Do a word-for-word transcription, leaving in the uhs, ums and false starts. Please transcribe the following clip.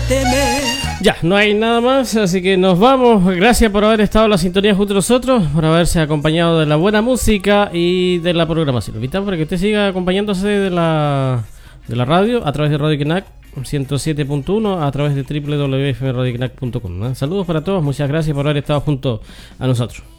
temer. Ya, no hay nada más, así que nos vamos. Gracias por haber estado en la sintonía junto a nosotros, por haberse acompañado de la buena música y de la programación. Lo invitamos para que usted siga acompañándose de la, de la radio a través de Radio Knack ciento siete punto uno, a través de doble u doble u doble u punto f m radio knack punto com. ¿eh? Saludos para todos, muchas gracias por haber estado junto a nosotros.